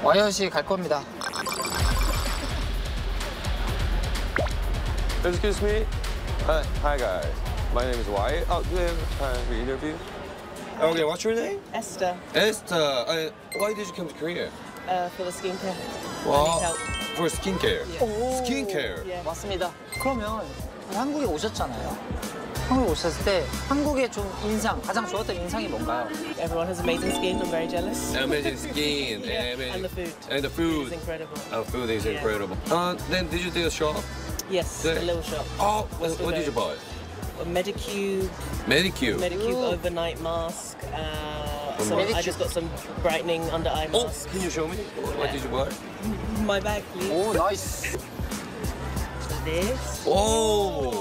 와이엇이 갈 겁니다. Excuse me. Hi guys. My name is Wyatt. Oh, do you have an interview? Okay, what's your name? Esther, Esther. Why did you come to Korea? for the skincare. Wow. help. For skincare. Yeah. Skincare. Yeah. 맞습니다. 그러면 한국에 오셨잖아요. 한국에 오셨을 때 한국의 좀 인상, 가장 좋았던 인상이 뭔가요? Everyone has amazing skin. I'm very jealous. Amazing skin. Yeah, amazing. and the food. And the food. It's incredible. Oh, food is Yeah. incredible. Then did you do a shop? Yes, Yeah. a little shop. Oh, We're still what did you going. buy? A Medicube, Manicure. Medicube overnight mask. So I just got some brightening under eye Oh, mask. can you show me? What did you buy? My bag, please. 오, 나이스. This. Oh.